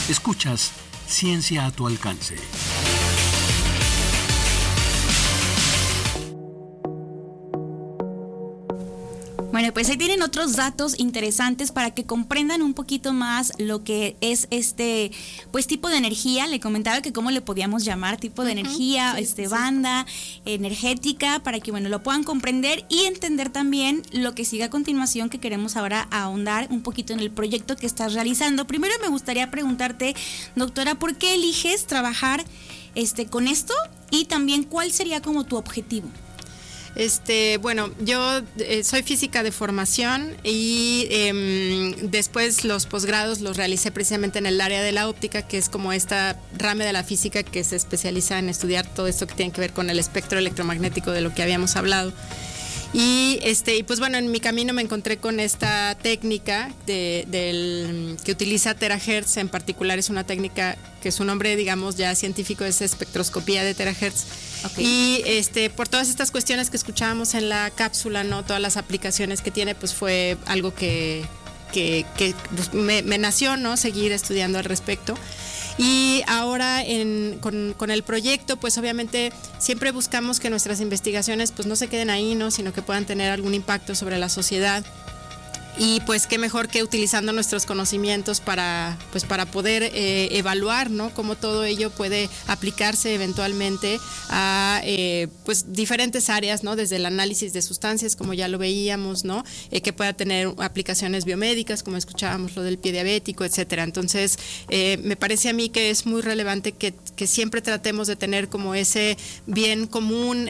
Escuchas Ciencia a tu alcance. Bueno, pues ahí tienen otros datos interesantes para que comprendan un poquito más lo que es este pues tipo de energía. Le comentaba que cómo le podíamos llamar, tipo de energía, banda energética, para que lo puedan comprender y entender también lo que sigue a continuación, que queremos ahora ahondar un poquito en el proyecto que estás realizando. Primero me gustaría preguntarte, doctora, ¿por qué eliges trabajar con esto? Y también, ¿cuál sería como tu objetivo? Bueno, yo soy física de formación y después los posgrados los realicé precisamente en el área de la óptica, que es como esta rama de la física que se especializa en estudiar todo esto que tiene que ver con el espectro electromagnético de lo que habíamos hablado. Y pues bueno, en mi camino me encontré con esta técnica que utiliza terahertz. En particular es una técnica que su nombre, digamos, ya científico es espectroscopía de terahertz. Okay. Y por todas estas cuestiones que escuchábamos en la cápsula, ¿no? Todas las aplicaciones que tiene, pues fue algo que pues me nació, ¿no? Seguir estudiando al respecto. Y ahora con el proyecto, pues obviamente siempre buscamos que nuestras investigaciones pues no se queden ahí, ¿no? Sino que puedan tener algún impacto sobre la sociedad. Y pues qué mejor que utilizando nuestros conocimientos para poder evaluar, ¿no? Cómo todo ello puede aplicarse eventualmente a pues diferentes áreas, ¿no? Desde el análisis de sustancias, como ya lo veíamos, ¿no? Que pueda tener aplicaciones biomédicas, como escuchábamos lo del pie diabético, etcétera. Entonces me parece a mí que es muy relevante que siempre tratemos de tener como ese bien común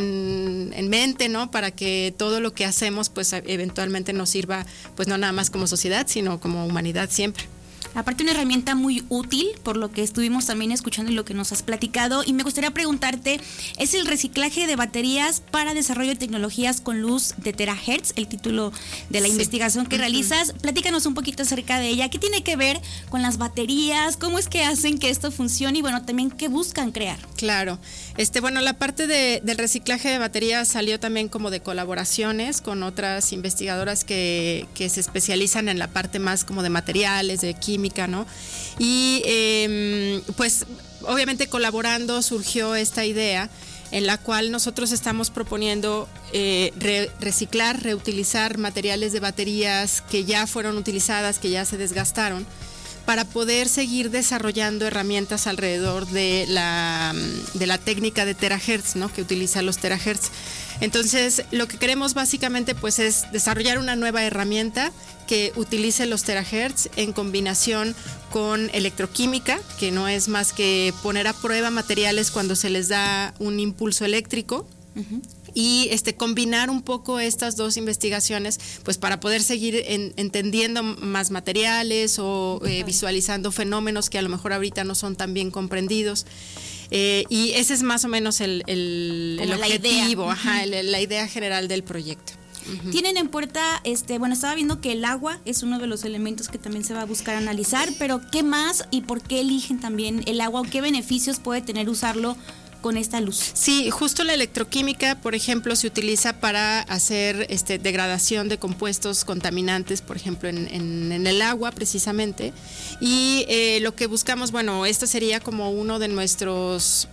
en mente, ¿no? Para que todo lo que hacemos pues eventualmente nos sirva, pues no nada más como sociedad, sino como humanidad siempre. Aparte, una herramienta muy útil, por lo que estuvimos también escuchando y lo que nos has platicado. Y me gustaría preguntarte, ¿es el reciclaje de baterías para desarrollo de tecnologías con luz de terahertz el título de la investigación que realizas? Platícanos un poquito acerca de ella. ¿Qué tiene que ver con las baterías? ¿Cómo es que hacen que esto funcione? Y bueno, también, ¿qué buscan crear? Claro. Bueno, la parte del reciclaje de baterías salió también como de colaboraciones con otras investigadoras que se especializan en la parte más como de materiales, de química, ¿no? Y pues obviamente colaborando surgió esta idea en la cual nosotros estamos proponiendo reciclar, reutilizar materiales de baterías que ya fueron utilizadas, que ya se desgastaron, para poder seguir desarrollando herramientas alrededor de la técnica de terahertz, ¿no? Que utiliza los terahertz. Entonces, lo que queremos básicamente pues es desarrollar una nueva herramienta que utilice los terahertz en combinación con electroquímica, que no es más que poner a prueba materiales cuando se les da un impulso eléctrico. Uh-huh. Y combinar un poco estas dos investigaciones pues para poder seguir entendiendo más materiales o visualizando fenómenos que a lo mejor ahorita no son tan bien comprendidos. Y ese es más o menos el objetivo, la idea general del proyecto. Uh-huh. Tienen en puerta, estaba viendo que el agua es uno de los elementos que también se va a buscar analizar, pero ¿qué más y por qué eligen también el agua o qué beneficios puede tener usarlo con esta luz? Sí, justo la electroquímica, por ejemplo, se utiliza para hacer degradación de compuestos contaminantes, por ejemplo, en el agua precisamente. Y lo que buscamos, bueno, esto sería como uno de nuestros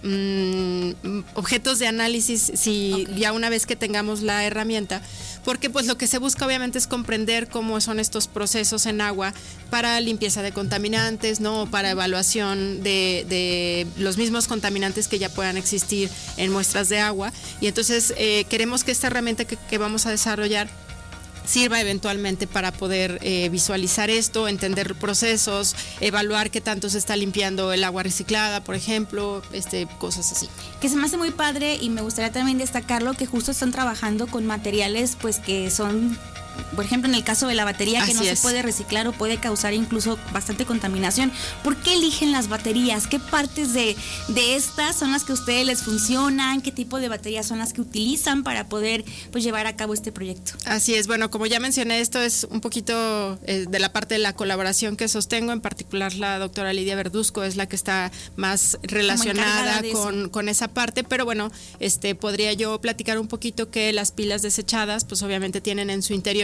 objetos de análisis, ya una vez que tengamos la herramienta, porque pues lo que se busca obviamente es comprender cómo son estos procesos en agua para limpieza de contaminantes, ¿no? Para evaluación de los mismos contaminantes que ya puedan existir en muestras de agua. Y entonces queremos que esta herramienta que vamos a desarrollar sirva eventualmente para poder visualizar esto, entender procesos, evaluar qué tanto se está limpiando el agua reciclada, por ejemplo, cosas así. Que se me hace muy padre y me gustaría también destacarlo, que justo están trabajando con materiales pues que son, por ejemplo, en el caso de la batería, que no se puede reciclar o puede causar incluso bastante contaminación. ¿Por qué eligen las baterías? ¿Qué partes de estas son las que a ustedes les funcionan? ¿Qué tipo de baterías son las que utilizan para poder pues llevar a cabo este proyecto? Así es, bueno, como ya mencioné, esto es un poquito de la parte de la colaboración que sostengo, en particular la doctora Lidia Verduzco es la que está más relacionada con esa parte, pero bueno, podría yo platicar un poquito que las pilas desechadas pues obviamente tienen en su interior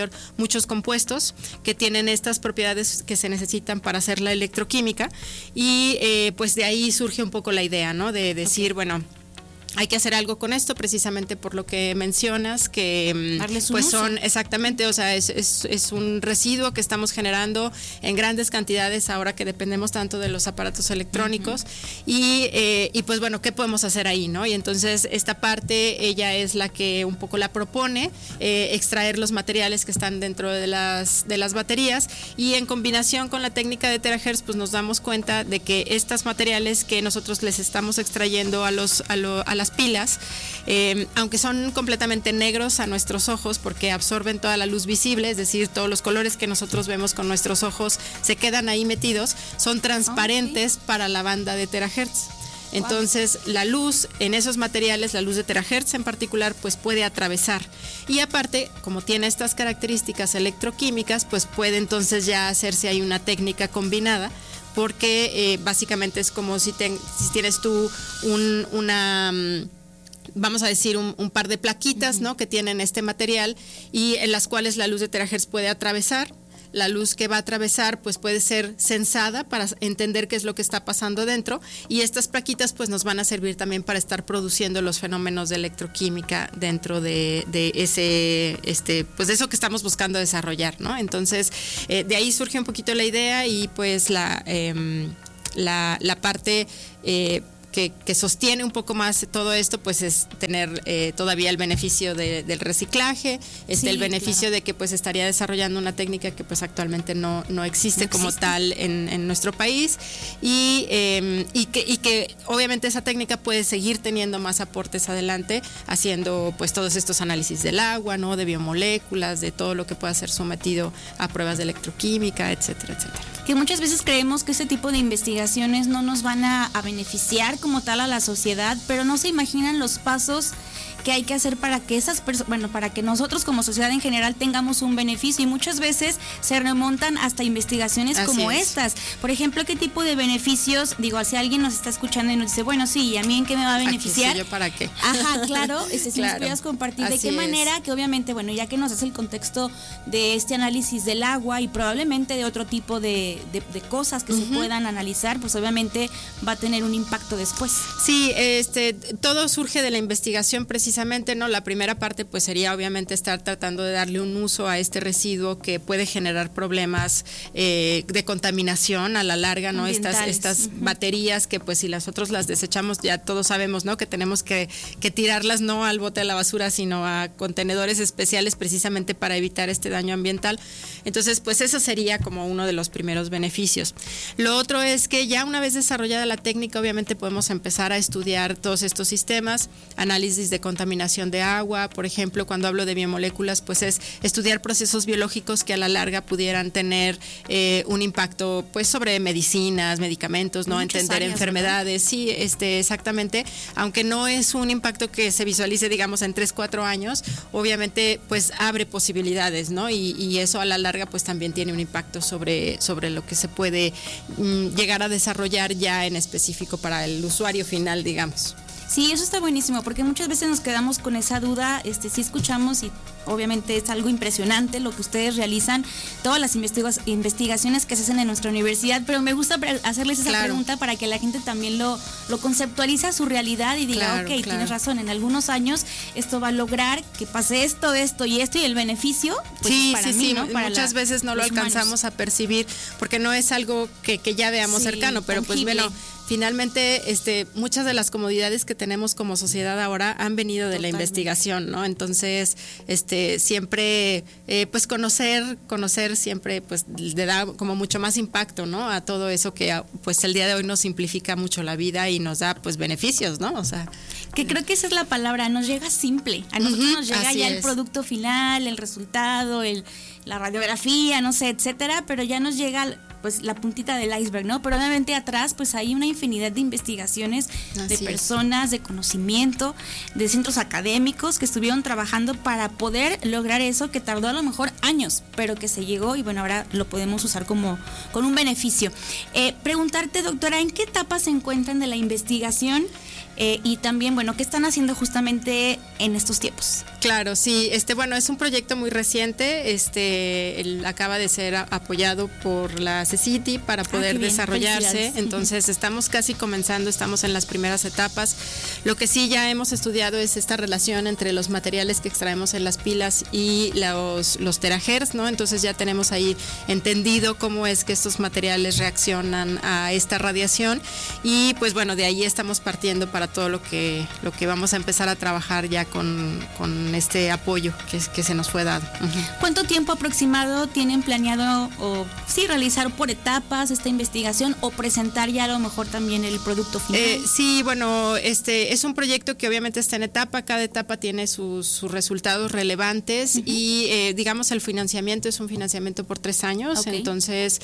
interior muchos compuestos que tienen estas propiedades que se necesitan para hacer la electroquímica y pues de ahí surge un poco la idea, ¿no? De decir, bueno, hay que hacer algo con esto precisamente por lo que mencionas, que pues son exactamente, o sea, es un residuo que estamos generando en grandes cantidades ahora que dependemos tanto de los aparatos electrónicos y pues bueno, ¿qué podemos hacer ahí, no? Y entonces esta parte ella es la que un poco la propone, extraer los materiales que están dentro de las baterías y en combinación con la técnica de terahertz pues nos damos cuenta de que estos materiales que nosotros les estamos extrayendo a las pilas, aunque son completamente negros a nuestros ojos porque absorben toda la luz visible, es decir, todos los colores que nosotros vemos con nuestros ojos se quedan ahí metidos, son transparentes para la banda de terahertz. Entonces la luz en esos materiales, la luz de terahertz en particular, pues puede atravesar. Y aparte, como tiene estas características electroquímicas, pues puede entonces ya hacerse ahí una técnica combinada, porque básicamente es como si tienes tú vamos a decir un par de plaquitas, ¿no? Que tienen este material y en las cuales la luz de terahertz puede atravesar. La luz que va a atravesar pues puede ser sensada para entender qué es lo que está pasando dentro y estas plaquitas pues nos van a servir también para estar produciendo los fenómenos de electroquímica dentro de ese pues de eso que estamos buscando desarrollar, ¿no? Entonces de ahí surge un poquito la idea y pues la parte que sostiene un poco más todo esto, pues es tener todavía el beneficio del reciclaje, el beneficio de que pues estaría desarrollando una técnica que pues actualmente no existe como tal en nuestro país y que obviamente esa técnica puede seguir teniendo más aportes adelante, haciendo pues todos estos análisis del agua, ¿no? De biomoléculas, de todo lo que pueda ser sometido a pruebas de electroquímica, etcétera, etcétera. Que muchas veces creemos que este tipo de investigaciones no nos van a beneficiar como tal a la sociedad, pero no se imaginan los pasos que hay que hacer para que para que nosotros como sociedad en general tengamos un beneficio y muchas veces se remontan hasta investigaciones como estas. Por ejemplo, ¿qué tipo de beneficios? Digo, si alguien nos está escuchando y nos dice, bueno, sí, ¿y a mí en qué me va a beneficiar? Aquí, ¿yo para qué? Ajá, claro, si nos pudieras compartir de qué manera, que obviamente, bueno, ya que nos hace el contexto de este análisis del agua y probablemente de otro tipo de cosas que se puedan analizar, pues obviamente va a tener un impacto después. Sí, todo surge de la investigación precisamente, ¿no? La primera parte pues sería obviamente estar tratando de darle un uso a este residuo que puede generar problemas de contaminación a la larga, ¿no? Estas baterías que pues si nosotros las desechamos ya todos sabemos, ¿no? Que tenemos que tirarlas no al bote de la basura sino a contenedores especiales precisamente para evitar este daño ambiental. Entonces pues eso sería como uno de los primeros beneficios. Lo otro es que ya una vez desarrollada la técnica obviamente podemos empezar a estudiar todos estos sistemas, análisis de contaminación de agua, por ejemplo, cuando hablo de biomoléculas, pues es estudiar procesos biológicos que a la larga pudieran tener un impacto pues sobre medicinas, medicamentos, ¿no? Entender enfermedades, sí, exactamente, aunque no es un impacto que se visualice, digamos, en 3-4 años, obviamente pues abre posibilidades, ¿no? Y eso a la larga pues también tiene un impacto sobre lo que se puede llegar a desarrollar ya en específico para el usuario final, digamos. Sí, eso está buenísimo, porque muchas veces nos quedamos con esa duda, sí escuchamos y obviamente es algo impresionante lo que ustedes realizan, todas las investigaciones que se hacen en nuestra universidad, pero me gusta hacerles esa pregunta para que la gente también lo conceptualice a su realidad y diga, tienes razón, en algunos años esto va a lograr que pase esto y el beneficio, pues sí, para sí, mí, sí, ¿no? Para muchas veces no lo alcanzamos a percibir porque no es algo que ya veamos cercano, pero tangible. Pues bueno, finalmente muchas de las comodidades que tenemos como sociedad ahora han venido de la investigación, ¿no? Entonces, siempre pues conocer siempre pues le da como mucho más impacto, ¿no? A todo eso que pues el día de hoy nos simplifica mucho la vida y nos da pues beneficios, ¿no? O sea, que creo que esa es la palabra, nos llega simple, a nosotros nos llega ya el producto final, el resultado, la radiografía, no sé, etcétera, pero ya nos llega pues la puntita del iceberg, ¿no? Pero obviamente atrás pues hay una infinidad de investigaciones de personas, de conocimiento, de centros académicos que estuvieron trabajando para poder lograr eso que tardó a lo mejor años, pero que se llegó y bueno, ahora lo podemos usar como con un beneficio. Preguntarte, doctora, ¿en qué etapa se encuentran de la investigación? Y también, bueno, ¿qué están haciendo justamente en estos tiempos? Claro, sí. Bueno, es un proyecto muy reciente. Él acaba de ser apoyado por la CECITI para poder desarrollarse. Entonces, estamos casi comenzando, estamos en las primeras etapas. Lo que sí ya hemos estudiado es esta relación entre los materiales que extraemos en las pilas y los terahertz, ¿no? Entonces, ya tenemos ahí entendido cómo es que estos materiales reaccionan a esta radiación y pues bueno, de ahí estamos partiendo para todo lo que vamos a empezar a trabajar ya con este apoyo que se nos fue dado. ¿Cuánto tiempo aproximado tienen planeado realizar por etapas esta investigación o presentar ya a lo mejor también el producto final? Sí, bueno, es un proyecto que obviamente está en etapa, cada etapa tiene sus resultados relevantes y digamos el financiamiento es un financiamiento por 3 años, entonces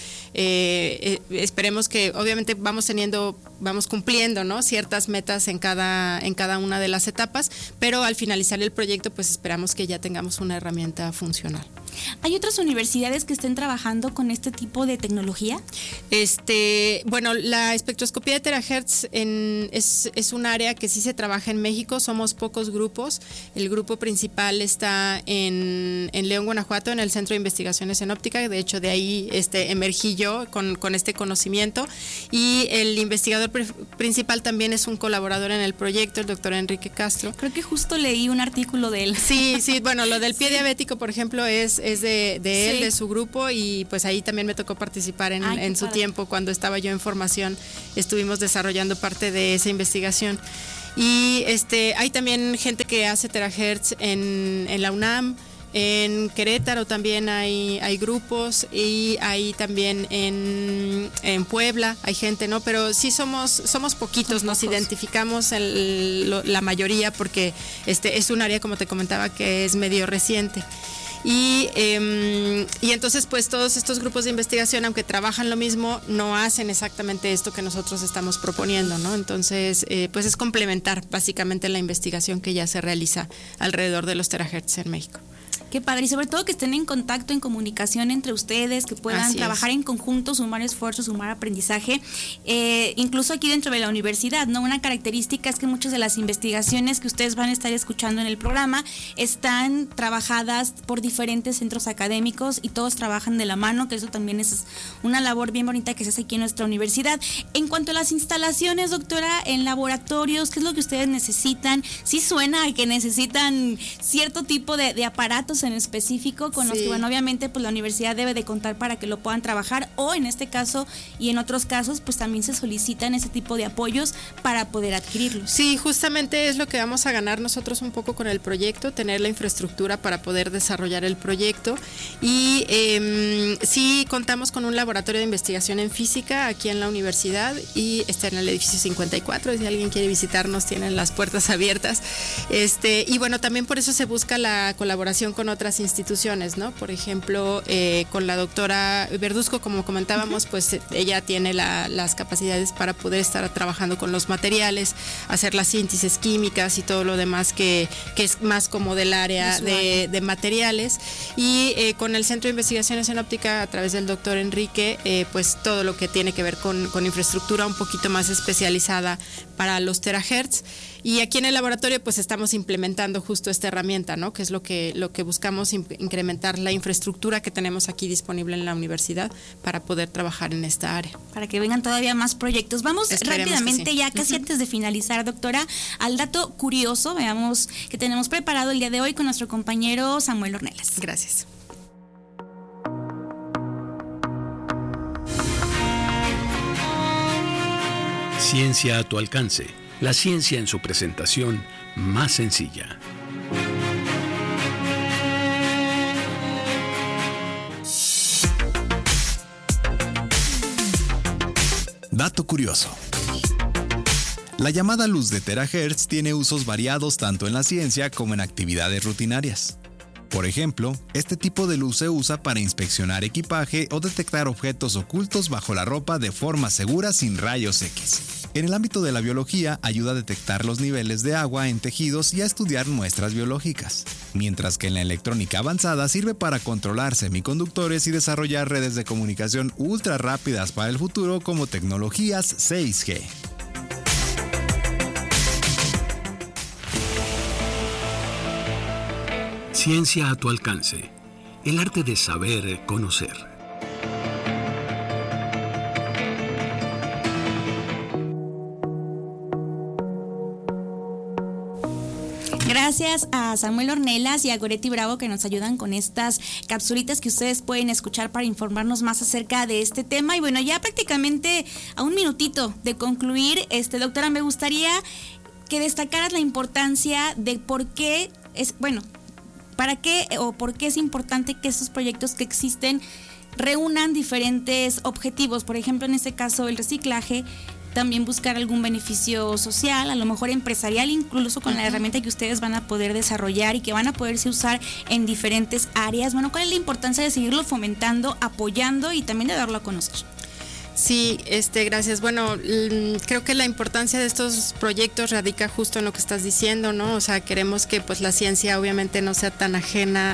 esperemos que obviamente vamos cumpliendo, ¿no?, ciertas metas en cada una de las etapas, pero al finalizar el proyecto pues esperamos que ya tengamos una herramienta funcional. ¿Hay otras universidades que estén trabajando con este tipo de tecnología? Bueno, la espectroscopía de terahertz es un área que sí se trabaja en México, somos pocos grupos. El grupo principal está en León, Guanajuato, en el Centro de Investigaciones en Óptica, de hecho de ahí emergí yo con este conocimiento y el investigador principal también es un colaborador en el proyecto, el doctor Enrique Castro. Creo que justo leí un artículo de él. Sí, bueno, lo del pie diabético, por ejemplo, es de él, de su grupo, y pues ahí también me tocó participar en su tiempo. Cuando estaba yo en formación estuvimos desarrollando parte de esa investigación. Y hay también gente que hace terahertz en la UNAM, en Querétaro también hay grupos, y hay también en Puebla hay gente, ¿no? Pero sí somos poquitos, nos identificamos la mayoría porque es un área, como te comentaba, que es medio reciente. Y entonces pues todos estos grupos de investigación, aunque trabajan lo mismo, no hacen exactamente esto que nosotros estamos proponiendo, ¿no? Entonces pues es complementar básicamente la investigación que ya se realiza alrededor de los terahertz en México. Qué padre, y sobre todo que estén en contacto, en comunicación entre ustedes, que puedan trabajar en conjunto, sumar esfuerzos, sumar aprendizaje, incluso aquí dentro de la universidad, ¿no? Una característica es que muchas de las investigaciones que ustedes van a estar escuchando en el programa están trabajadas por diferentes centros académicos y todos trabajan de la mano, que eso también es una labor bien bonita que se hace aquí en nuestra universidad. En cuanto a las instalaciones, doctora, en laboratorios, ¿qué es lo que ustedes necesitan? Sí suena a que necesitan cierto tipo de aparatos en específico con los que, bueno, obviamente pues la universidad debe de contar para que lo puedan trabajar, o en este caso y en otros casos pues también se solicitan ese tipo de apoyos para poder adquirirlos. Sí, justamente es lo que vamos a ganar nosotros un poco con el proyecto, tener la infraestructura para poder desarrollar el proyecto, y sí contamos con un laboratorio de investigación en física aquí en la universidad y está en el edificio 54, si alguien quiere visitarnos tienen las puertas abiertas, y bueno, también por eso se busca la colaboración con otras instituciones, ¿no? Por ejemplo, con la doctora Verduzco, como comentábamos, pues ella tiene las capacidades para poder estar trabajando con los materiales, hacer las síntesis químicas y todo lo demás que es más como del área de materiales, y con el Centro de Investigaciones en Óptica a través del doctor Enrique, pues todo lo que tiene que ver con infraestructura un poquito más especializada para los terahertz. Y aquí en el laboratorio pues estamos implementando justo esta herramienta, ¿no? Que es lo que buscamos, incrementar la infraestructura que tenemos aquí disponible en la universidad para poder trabajar en esta área. Para que vengan todavía más proyectos. Vamos rápidamente, ya casi antes de finalizar, doctora, al dato curioso, veamos que tenemos preparado el día de hoy con nuestro compañero Samuel Ornelas. Gracias. Ciencia a tu alcance. La ciencia en su presentación más sencilla. Dato curioso. La llamada luz de terahertz tiene usos variados tanto en la ciencia como en actividades rutinarias. Por ejemplo, este tipo de luz se usa para inspeccionar equipaje o detectar objetos ocultos bajo la ropa de forma segura sin rayos X. En el ámbito de la biología, ayuda a detectar los niveles de agua en tejidos y a estudiar muestras biológicas. Mientras que en la electrónica avanzada sirve para controlar semiconductores y desarrollar redes de comunicación ultra rápidas para el futuro como tecnologías 6G. Ciencia a tu alcance. El arte de saber conocer. Gracias a Samuel Ornelas y a Goretti Bravo que nos ayudan con estas capsulitas que ustedes pueden escuchar para informarnos más acerca de este tema. Y bueno, ya prácticamente a un minutito de concluir, doctora, me gustaría que destacaras la importancia de por qué es, bueno, para qué o por qué es importante que estos proyectos que existen reúnan diferentes objetivos. Por ejemplo, en este caso, el reciclaje, también buscar algún beneficio social, a lo mejor empresarial, incluso con la herramienta que ustedes van a poder desarrollar y que van a poderse usar en diferentes áreas. Bueno, ¿cuál es la importancia de seguirlo fomentando, apoyando y también de darlo a conocer? Sí, gracias. Bueno, creo que la importancia de estos proyectos radica justo en lo que estás diciendo, ¿no? O sea, queremos que pues la ciencia obviamente no sea tan ajena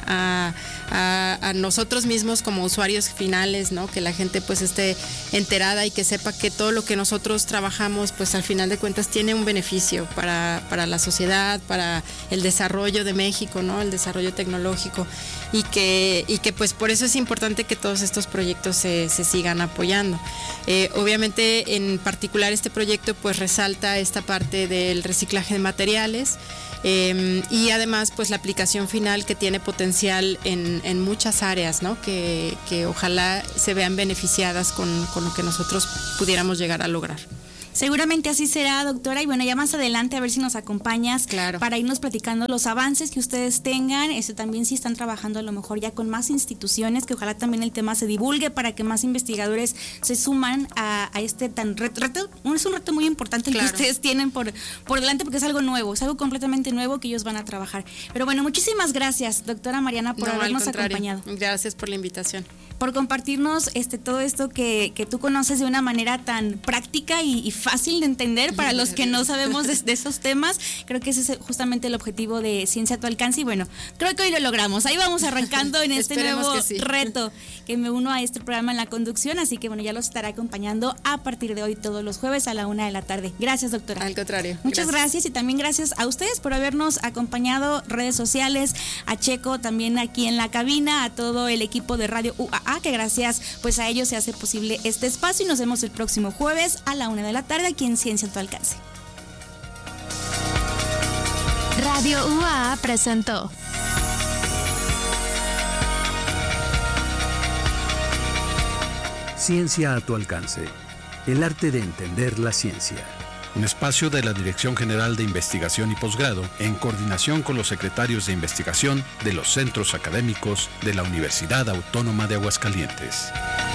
a nosotros mismos como usuarios finales, ¿no? Que la gente pues esté enterada y que sepa que todo lo que nosotros trabajamos pues al final de cuentas tiene un beneficio para la sociedad, para el desarrollo de México, ¿no? El desarrollo tecnológico y que pues por eso es importante que todos estos proyectos se sigan apoyando. Obviamente en particular este proyecto pues resalta esta parte del reciclaje de materiales y además pues la aplicación final que tiene potencial en muchas áreas, ¿no? Que ojalá se vean beneficiadas con lo que nosotros pudiéramos llegar a lograr. Seguramente así será, doctora, y bueno, ya más adelante a ver si nos acompañas para irnos platicando los avances que ustedes tengan, también si están trabajando a lo mejor ya con más instituciones, que ojalá también el tema se divulgue para que más investigadores se suman a este tan reto. Es un reto muy importante el que ustedes tienen por delante, porque es algo nuevo, es algo completamente nuevo que ellos van a trabajar. Pero bueno, muchísimas gracias, doctora Mariana, por habernos acompañado. Gracias por la invitación. Por compartirnos todo esto que tú conoces de una manera tan práctica y fácil de entender para los que no sabemos de esos temas. Creo que ese es justamente el objetivo de Ciencia a tu alcance y bueno, creo que hoy lo logramos. Ahí vamos arrancando en este nuevo reto que me uno a este programa en la conducción, así que bueno, ya los estaré acompañando a partir de hoy todos los jueves a la 1:00 p.m. Gracias, doctora. Al contrario. Muchas gracias y también gracias a ustedes por habernos acompañado, redes sociales, a Checo también aquí en la cabina, a todo el equipo de Radio UAA, que gracias pues a ellos se hace posible este espacio y nos vemos el próximo jueves a la 1:00 p.m. aquí en Ciencia a tu alcance. Radio UAA presentó Ciencia a tu alcance. El arte de entender la ciencia. Un espacio de la Dirección General de Investigación y Posgrado en coordinación con los secretarios de investigación de los centros académicos de la Universidad Autónoma de Aguascalientes.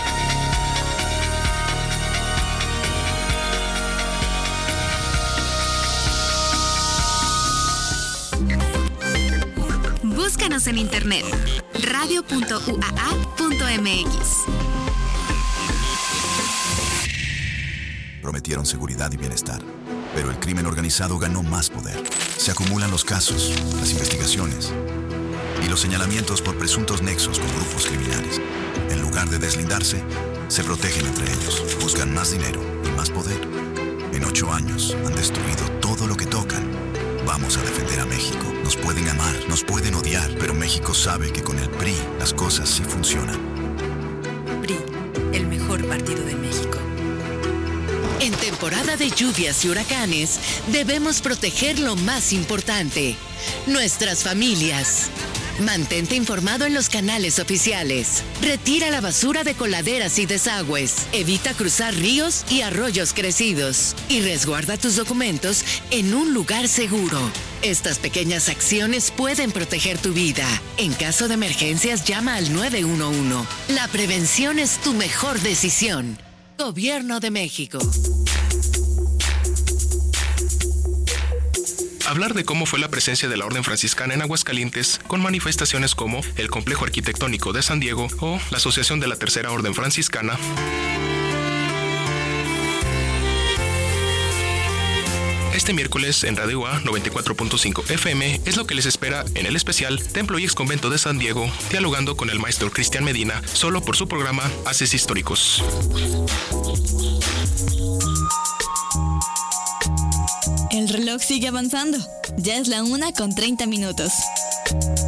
Búscanos en internet radio.uaa.mx. Prometieron seguridad y bienestar, pero el crimen organizado ganó más poder. Se acumulan los casos, las investigaciones y los señalamientos por presuntos nexos con grupos criminales. En lugar de deslindarse, se protegen entre ellos, buscan más dinero y más poder. En 8 años han destruido todo lo que tocan. Vamos a defender a México. Nos pueden amar, nos pueden odiar, pero México sabe que con el PRI las cosas sí funcionan. PRI, el mejor partido de México. En temporada de lluvias y huracanes, debemos proteger lo más importante, nuestras familias. Mantente informado en los canales oficiales. Retira la basura de coladeras y desagües. Evita cruzar ríos y arroyos crecidos. Y resguarda tus documentos en un lugar seguro. Estas pequeñas acciones pueden proteger tu vida. En caso de emergencias, llama al 911. La prevención es tu mejor decisión. Gobierno de México. Hablar de cómo fue la presencia de la Orden Franciscana en Aguascalientes, con manifestaciones como el Complejo Arquitectónico de San Diego o la Asociación de la Tercera Orden Franciscana. Este miércoles en Radio UAA 94.5 FM es lo que les espera en el especial Templo y Exconvento de San Diego, dialogando con el maestro Cristian Medina, solo por su programa Haces Históricos. El reloj sigue avanzando. Ya es la 1:30 p.m.